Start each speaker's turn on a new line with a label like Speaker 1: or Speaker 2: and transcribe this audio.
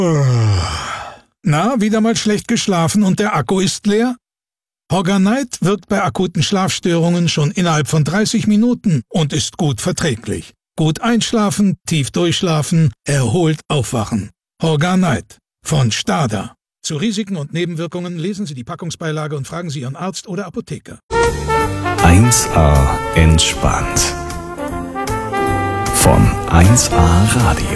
Speaker 1: Na, wieder mal schlecht geschlafen und der Akku ist leer? Horganite wirkt bei akuten Schlafstörungen schon innerhalb von 30 Minuten und ist gut verträglich. Gut einschlafen, tief durchschlafen, erholt aufwachen. Horganite von Stada. Zu Risiken und Nebenwirkungen lesen Sie die Packungsbeilage und fragen Sie Ihren Arzt oder Apotheker.
Speaker 2: 1A entspannt. Von 1A Radio.